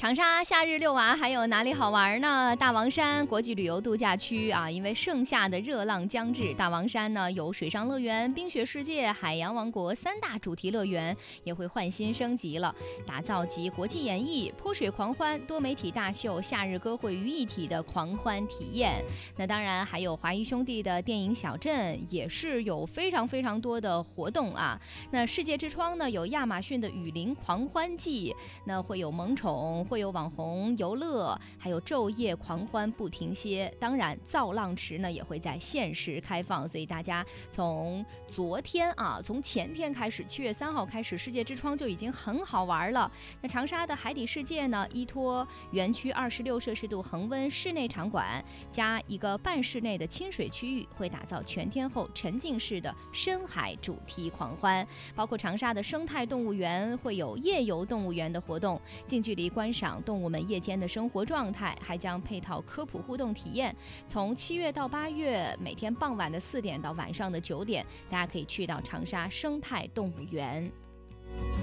长沙夏日遛娃还有哪里好玩呢？大王山国际旅游度假区啊，因为盛夏的热浪将至，大王山呢有水上乐园、冰雪世界、海洋王国3大主题乐园也会换新升级了，打造集国际演艺、泼水狂欢、多媒体大秀、夏日歌会于一体的狂欢体验。那当然还有华谊兄弟的电影小镇，也是有非常多的活动啊。那世界之窗呢有亚马逊的雨林狂欢季，那会有萌宠，会有网红游乐，还有昼夜狂欢不停歇。当然造浪池呢也会在限时开放，所以大家从前天开始，7月3号开始，世界之窗就已经很好玩了。那长沙的海底世界呢，依托园区26摄氏度恒温室内场馆加一个半室内的亲水区域，会打造全天候沉浸式的深海主题狂欢。包括长沙的生态动物园会有夜游动物园的活动，近距离观赏动物们夜间的生活状态，还将配套科普互动体验。从7月到8月，每天傍晚的4点到晚上的9点，大家可以去到长沙生态动物园。